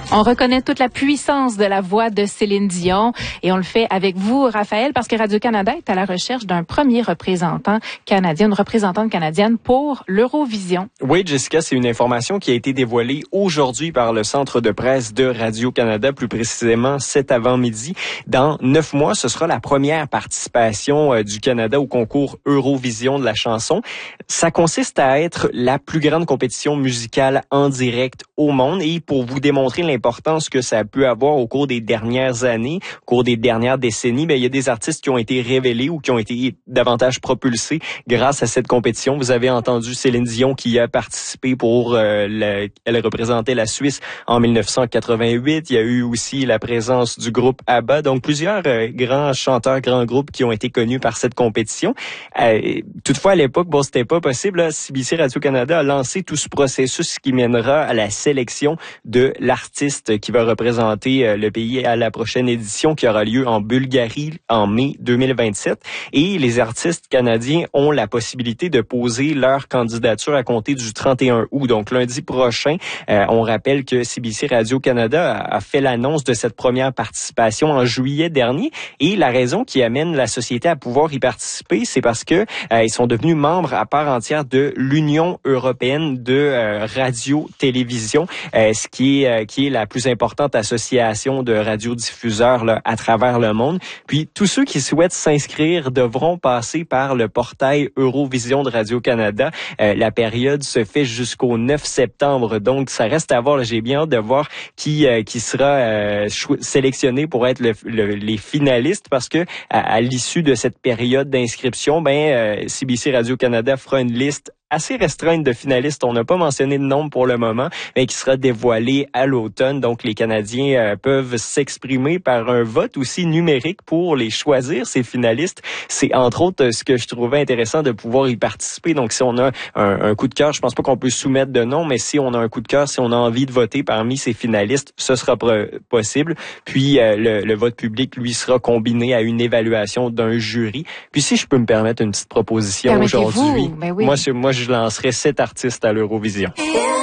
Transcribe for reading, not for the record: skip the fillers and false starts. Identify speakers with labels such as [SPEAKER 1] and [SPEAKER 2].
[SPEAKER 1] On reconnaît toute la puissance de la voix de Céline Dion et on le fait avec vous, Raphaël, parce que Radio-Canada est à la recherche d'un premier représentant canadien, une représentante canadienne pour l'Eurovision.
[SPEAKER 2] Oui, Jessica, c'est une information qui a été dévoilée aujourd'hui par le centre de presse de Radio-Canada, plus précisément cet avant-midi. Dans 9 mois, ce sera la première participation du Canada au concours Eurovision de la chanson. Ça consiste à être la plus grande compétition musicale en direct au monde et pour vous démontrer l'importance que ça a pu avoir au cours des dernières années, au cours des dernières décennies, il y a des artistes qui ont été révélés ou qui ont été davantage propulsés grâce à cette compétition. Vous avez entendu Céline Dion qui a participé pour elle représentait la Suisse en 1988. Il y a eu aussi la présence du groupe ABBA, donc plusieurs grands chanteurs, grands groupes qui ont été connus par cette compétition. Toutefois, à l'époque, c'était pas possible. Là, CBC Radio-Canada a lancé tout ce processus qui mènera à la sélection de l'artiste qui va représenter le pays à la prochaine édition qui aura lieu en Bulgarie en mai 2027. Et les artistes canadiens ont la possibilité de poser leur candidature à compter du 31 août, donc lundi prochain. On rappelle que CBC Radio-Canada a fait l'annonce de cette première participation en juillet dernier. Et la raison qui amène la société à pouvoir y participer, c'est parce que ils sont devenus membres à part entière de l'Union européenne de radio-télévision, ce qui est la plus importante association de radiodiffuseurs là, à travers le monde. Puis tous ceux qui souhaitent s'inscrire devront passer par le portail Eurovision de Radio-Canada. La période se fait jusqu'au 9 septembre, donc ça reste à voir. Là, j'ai bien hâte de voir qui sera sélectionné pour être les finalistes parce que à l'issue de cette période d'inscription, CBC Radio-Canada fera une liste assez restreinte de finalistes. On n'a pas mentionné de nombre pour le moment, mais qui sera dévoilé à l'automne. Donc, les Canadiens peuvent s'exprimer par un vote aussi numérique pour les choisir, ces finalistes. C'est entre autres ce que je trouvais intéressant de pouvoir y participer. Donc, si on a un coup de cœur, je pense pas qu'on peut soumettre de nom, mais si on a un coup de cœur, si on a envie de voter parmi ces finalistes, ce sera possible. Puis, le vote public, lui, sera combiné à une évaluation d'un jury. Puis, si je peux me permettre une petite proposition aujourd'hui,
[SPEAKER 1] oui.
[SPEAKER 2] moi, je lancerai 7 artistes à l'Eurovision.